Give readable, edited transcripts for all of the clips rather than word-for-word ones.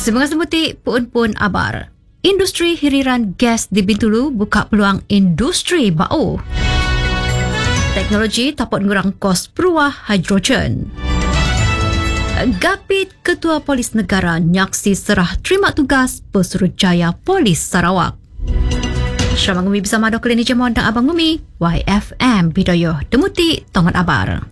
Semangat semutik pun abar. Industri hiriran gas di Bintulu buka peluang industri bau. Teknologi dapat mengurang kos peruah hidrogen. Gapit Ketua Polis Negara nyaksi serah terima tugas Pesuruhjaya Polis Sarawak. Selamat ngumi bersama Dr. Leni Jamuan dan Abang Ngumi, YFM Bidoyo Demuti Tongan Abar.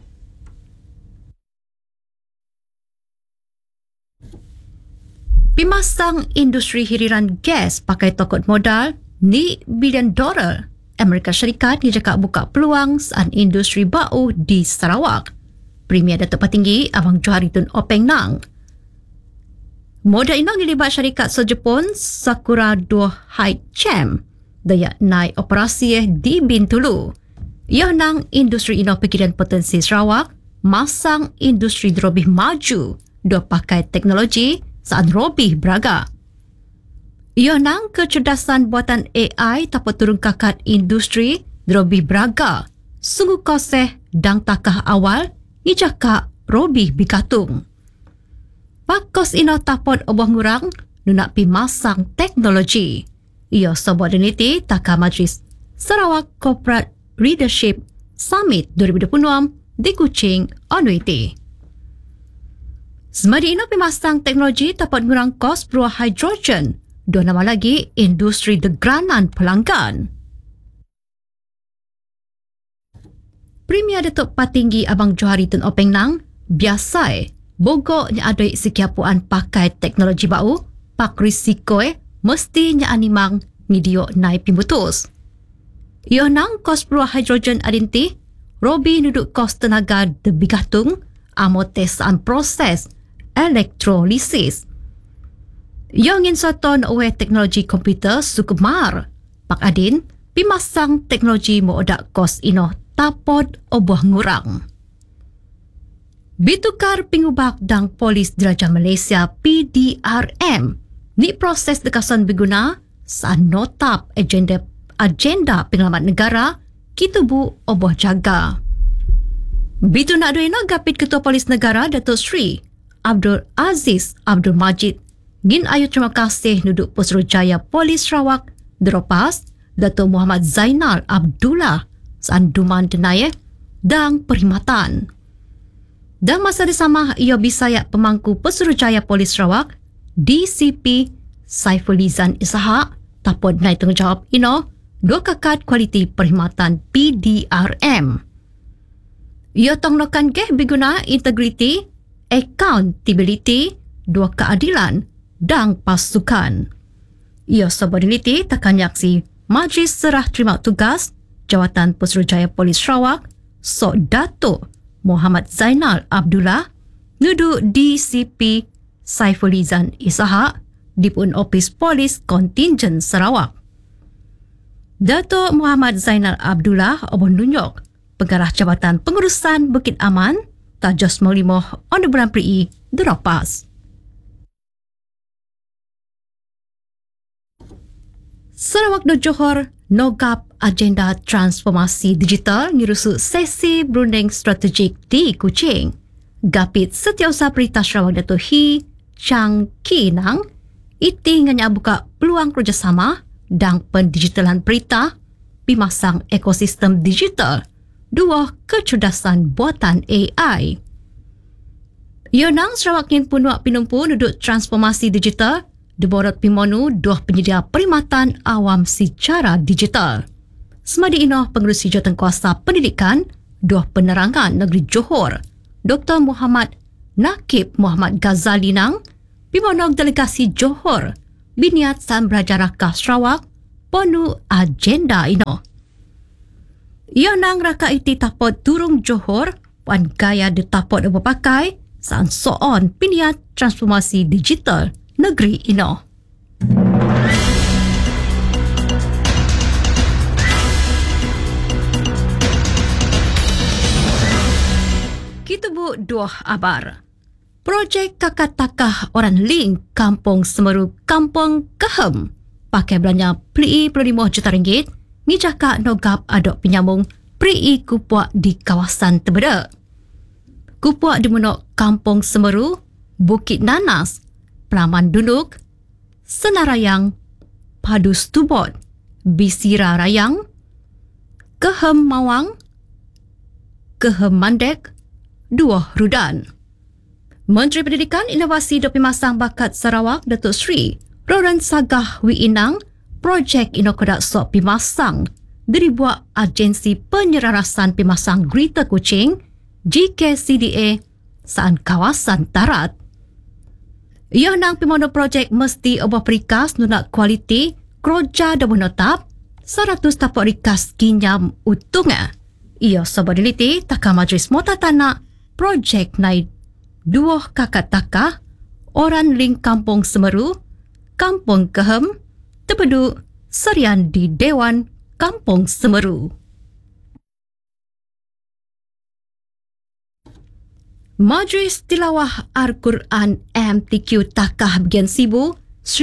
Pimasang industri hiriran gas pakai tokod modal ni $1 bilion Amerika Syarikat dijangka buka peluang saan industri bau di Sarawak. Premier Datuk Patinggi Abang Johari Tun Openg Nang. Modal inang dilibat syarikat Jepun Sakura Duo High-Chem dayak naik operasi di Bintulu. Ia nang industri ino pikiran potensi Sarawak masang industri lebih maju dua pakai teknologi saat robih beraga. Ia nang kecerdasan buatan AI dapat turun kakat industri robih beraga. Sungguh koseh dan takah awal ijaka robih bikatung. Pakos ino tapot obah ngurang nunak pi masang teknologi. Ia subordinity takah Majlis Sarawak Corporate Leadership Summit 2026 di Kuching, Onwiti. Semadi ino pimasang teknologi dapat mengurang kos peruah hidrogen. Dua nama lagi industri degranan pelanggan. Premier Datuk Patinggi Abang Johari Tun Openg Nang biasai bogoknya ada sekiapuan pakai teknologi bau pak risiko mestinya animang ngidio naik pimutus. Ia nang kos peruah hidrogen adinti robi nuduk kos tenaga debigatung amotesaan proses elektrolisis. Yang ingin soton oleh teknologi komputer sukumar. Pak Adin, pimasang teknologi modak kos ino tapod obuh ngurang. Bitukar pingubak dang Polis Diraja Malaysia PDRM. Ni proses dekasan berguna saat notap agenda pengalaman negara kitubu obuh jaga. Bitu nak duina Gapit Ketua Polis Negara Datuk Sri Abdul Aziz Abdul Majid ngin ayu terima kasih nuduk Pesuruhjaya Polis Sarawak Deropas Datuk Muhammad Zainal Abdullah sanduman denayah dan perkhidmatan. Dan masa bersama ia bisayak pemangku Pesuruhjaya Polis Sarawak DCP Saifulizan Ishak tapod naik tanggungjawab ino dua kakat kualiti perkhidmatan PDRM. Ia tonglokan berguna integriti, accountability, dua keadilan dan pasukan. Ia subordinity takkan yaksi Majlis Serah Terima Tugas Jawatan Pesuruhjaya Polis Sarawak Sok Datuk Muhammad Zainal Abdullah nudu DCP Saifulizan Ishak di pun Opis Polis Kontingen Sarawak. Datuk Muhammad Zainal Abdullah obon nunjuk Pengarah Jabatan Pengurusan Bukit Aman Tajos Melimoh on bulan Pri Deropas. Sarawak dan Johor nogap agenda transformasi digital ngirusu sesi berunding strategik di Kuching. Gapit Setiausaha Perintah Sarawak Dato' Hee Chang Ki Nang iti nganya buka peluang kerjasama dan pendigitalan perintah pimasang ekosistem digital dua kecerdasan buatan AI. Ia nang Sarawak ingin punuak pinumpu duduk transformasi digital Deborot Pimonu dua penyedia perkhidmatan awam secara digital. Semadi ino pengerusi Jawatankuasa Pendidikan dua penerangan negeri Johor Dr. Muhammad Nakib Muhammad Ghazali Nang Pimonok Delegasi Johor biniat San Berajarakah Sarawak ponu agenda ino. Ia nang raka iti tapot turung Johor wan gaya ditapot berpakai saan soon piniat transformasi digital negeri ino. Kita bu dua abar. Projek kakak takah orang link Kampung Semeru Kampung Kehem pakai belanja RM25 juta ngijaka nogap adok penyambung pri kupuak di kawasan Tebeda. Kupuak di menok Kampung Semeru, Bukit Nanas, Pelaman Dunuk, Senarayang, Padus Tubot, Bisira Rayang, Kehem Mawang, Kehem Mandek, Duoh Rudan. Menteri Pendidikan, Inovasi dan Pemasang Bakat Sarawak, Datuk Seri Roran Sagah Wi Inang, projek Inokodak Sok Pimasang dibuat Agensi Penyelarasan Pimasang Greater Kuching, GKCDA, saan kawasan Tarat. Ia nang pimono projek mesti obah perikas nunak kualiti kerja dan menetap 100 tapak rikas kinyam utungnya. Ia sabadiliti takah majlis mota tanah projek naik dua kakak takah orang ling Kampung Semeru, Kampung Kehem, tepedu serian di Dewan Kampung Semeru. Majlis Tilawah Al-Quran MTQ Takah Bagian Sibu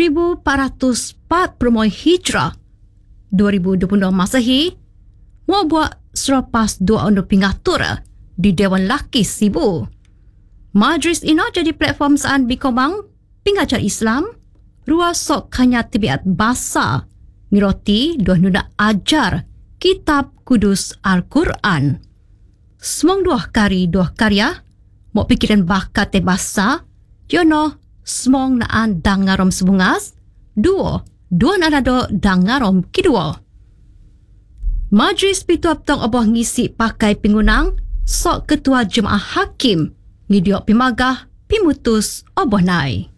1440 Hijrah 2022 Masehi mau buat selepas 2 unduh pingatur di Dewan Laki Sibu. Majlis ini jadi platform saan bikomang pingajar Islam, ruas sok kanya tibiat bahasa, miroti dua nuna ajar kitab kudus Al-Quran. Semong dua karya, mau pikiran bakat bahasa, yono semong naan dangarom sebungas, dua nanado dangarom kedua. Majlis pituap tong obah ngisi pakai pingunang, sok ketua jemaah hakim, ngidiok pimagah, pimutus obah nai.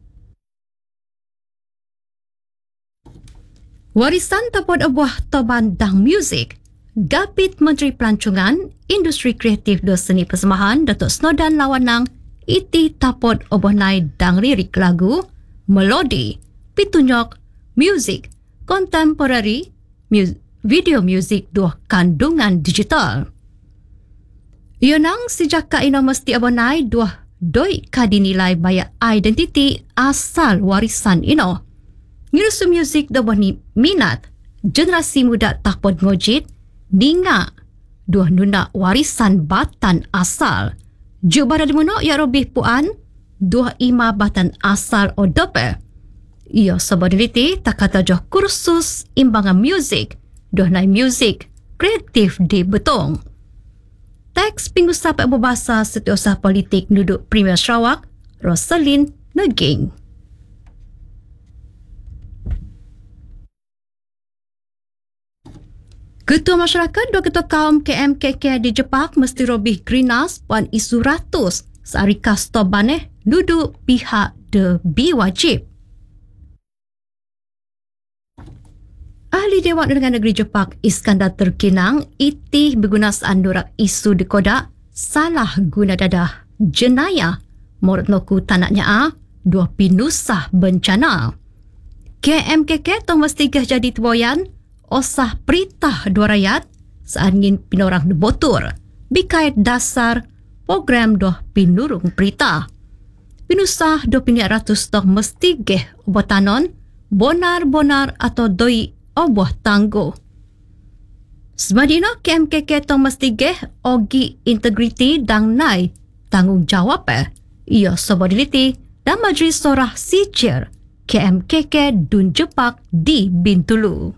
Warisan tapod obah toban dang muzik, Gapit Menteri Pelancongan, Industri Kreatif dan Seni Persembahan Datuk Snodan Lawanang iti tapod obonai dang lirik lagu, melodi, pitunjuk, muzik, kontemporari, video muzik dua kandungan digital. Ionang sejak ka ino mesti obonai dua doi kadinilai baya identiti asal warisan ino. Ngirusu muzik doboni minat, generasi muda tapod ngojit, Ninga, dua nuna warisan batan asal. Jubara dimuno ya robih puan, dua ima batan asal odope. Ia sabadiliti tak kata joh kursus imbangan muzik, dua nai muzik kreatif di Betong. Teks pingusap berbahasa Setiausaha Politik Duduk Premier Sarawak, Rosalyn Neging. Ketua Masyarakat dua ketua kaum KMKK di Jepak mesti robih grinas puan isu ratus seari kasto baneh duduk pihak de wajib. Ahli Dewan Undangan Negeri Jepak Iskandar Terkinang itih bergunasaan durak isu di Kodak salah guna dadah jenayah morot noku tanaknya dua pinusah bencana. KMKK tong mesti jadi tuayan osah perintah dua rakyat seangin pinorang botur bikait dasar program doh pinurung perintah. Pinusah 200 tong mesti geh obotanon bonar-bonar atau doi oboh tangguh. Semadina KMKK tong mesti geh ogi integriti dang nai tanggung jawab ia sabadiliti dan majlis sorah sijir KMKK Dun Jepak di Bintulu.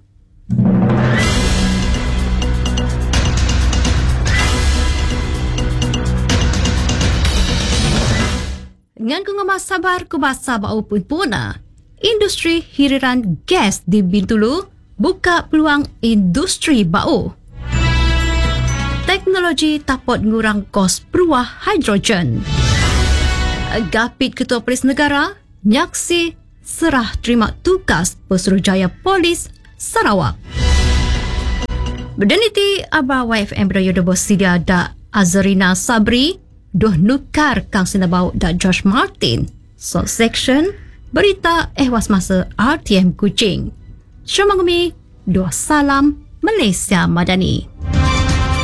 Ngan ku ngomong sabar ku basa bau pun puna. Industri hiriran gas di Bintulu buka peluang industri bau. Teknologi tapot ngurang kos peruah hidrogen. Gapit Ketua Polis Negara nyaksi serah terima tugas Pesuruhjaya Polis Sarawak. Berdeniti Abah YFM Berayu Debo Sidia da Azrina Sabri doh nukar Kang Sinabau da George Martin. So section berita ehwas masa RTM Kuching. Syamangumi, doa salam Malaysia Madani.